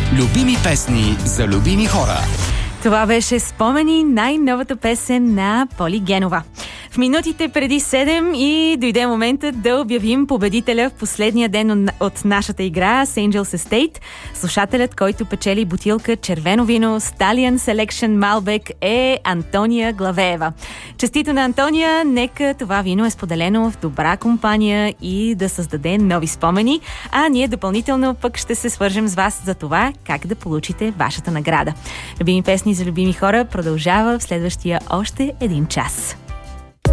Любими песни за любими хора. Това беше "Спомени", най-новата песен на Поли Генова. В минутите преди 7 и дойде момента да обявим победителя в последния ден от нашата игра с Angels Estate. Слушателят, който печели бутилка червено вино Stallion Selection Malbec е Антония Главеева. Честито на Антония, нека това вино е споделено в добра компания и да създаде нови спомени, а ние допълнително пък ще се свържем с вас за това как да получите вашата награда. Любими песни за любими хора продължава в следващия още един час.